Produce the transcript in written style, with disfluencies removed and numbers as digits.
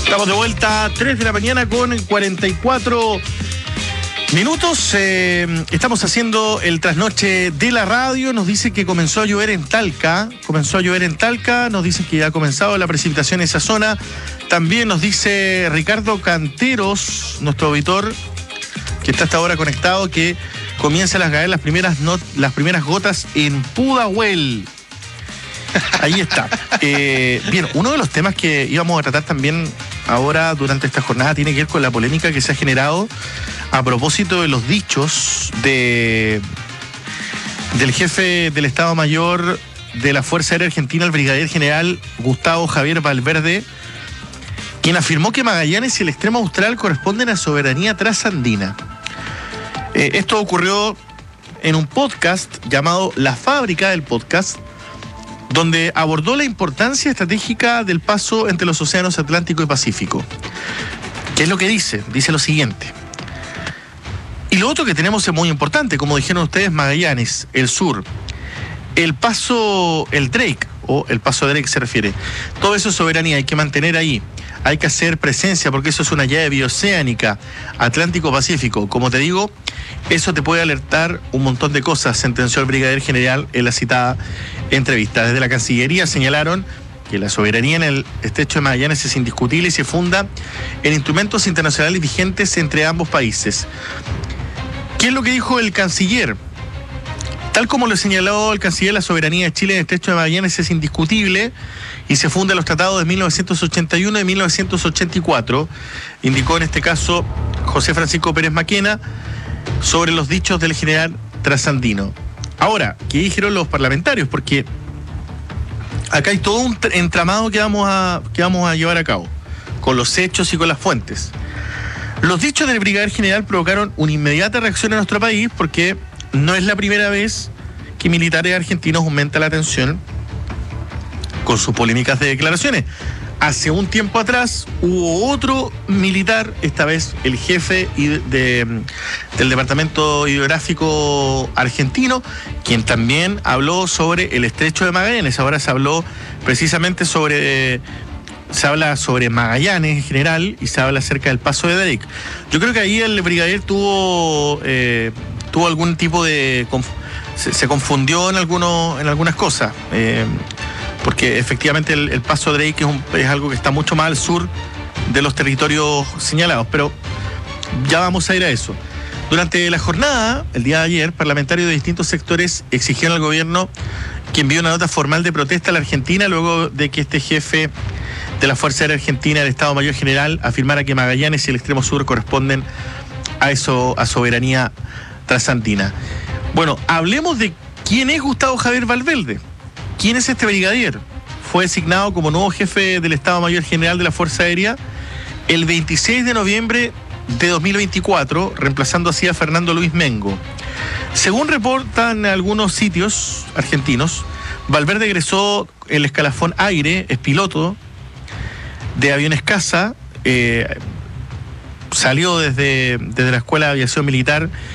Estamos de vuelta, 3 de la mañana con 44 minutos. Estamos haciendo el trasnoche de la radio. Nos dice que comenzó a llover en Talca. Nos dicen que ya ha comenzado la precipitación en esa zona. También nos dice Ricardo Canteros, nuestro auditor, que está hasta ahora conectado, que comienzan a caer las primeras gotas en Pudahuel. Ahí está. Bien, uno de los temas que íbamos a tratar también ahora durante esta jornada tiene que ver con la polémica que se ha generado a propósito de los dichos del jefe del Estado Mayor de la Fuerza Aérea Argentina, el brigadier general Gustavo Javier Valverde, quien afirmó que Magallanes y el extremo austral corresponden a soberanía trasandina. Esto ocurrió en un podcast llamado La Fábrica del Podcast, donde abordó la importancia estratégica del paso entre los océanos Atlántico y Pacífico. ¿Qué es lo que dice? Dice lo siguiente. Y lo otro que tenemos es muy importante, como dijeron ustedes, Magallanes, el sur, el paso, el Drake, o el paso Drake se refiere. Todo eso es soberanía, hay que mantener ahí. Hay que hacer presencia porque eso es una llave bioceánica, Atlántico-Pacífico. Como te digo, eso te puede alertar un montón de cosas, sentenció el brigadier general en la citada entrevista. Desde la Cancillería señalaron que la soberanía en el estrecho de Magallanes es indiscutible y se funda en instrumentos internacionales vigentes entre ambos países. ¿Qué es lo que dijo el canciller? Tal como lo señaló el canciller, la soberanía de Chile en el estrecho de Magallanes es indiscutible y se funda en los tratados de 1981 y 1984, indicó en este caso José Francisco Pérez Maquena sobre los dichos del general trasandino. Ahora, ¿qué dijeron los parlamentarios? Porque acá hay todo un entramado que vamos a llevar a cabo, con los hechos y con las fuentes. Los dichos del brigadier general provocaron una inmediata reacción en nuestro país porque no es la primera vez que militares argentinos aumentan la tensión con sus polémicas de declaraciones. Hace un tiempo atrás hubo otro militar, esta vez el jefe del Departamento Hidrográfico argentino, quien también habló sobre el estrecho de Magallanes. Ahora se habló precisamente se habla sobre Magallanes en general y se habla acerca del paso de Drake. Yo creo que ahí el brigadier tuvo algún tipo de... Se confundió en algunas cosas. Porque efectivamente el paso Drake es algo que está mucho más al sur de los territorios señalados, pero ya vamos a ir a eso. Durante la jornada, el día de ayer, parlamentarios de distintos sectores exigieron al gobierno que envíe una nota formal de protesta a la Argentina luego de que este jefe de la Fuerza Aérea Argentina del Estado Mayor General afirmara que Magallanes y el extremo sur corresponden a soberanía trasandina. Bueno, hablemos de quién es Gustavo Javier Valverde. ¿Quién es este brigadier? Fue designado como nuevo jefe del Estado Mayor General de la Fuerza Aérea el 26 de noviembre de 2024, reemplazando así a Fernando Luis Mengo. Según reportan algunos sitios argentinos, Valverde egresó el escalafón aire, es piloto de aviones caza, salió desde la Escuela de Aviación Militar